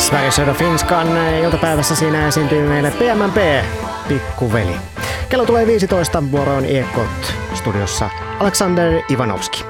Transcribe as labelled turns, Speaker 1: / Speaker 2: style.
Speaker 1: Sveriges Radio Finskan iltapäivässä siinä esiintyy meille PMMP, Pikkuveli. Kello tulee 15, vuoroon Ekot, studiossa Aleksander Ivanovski.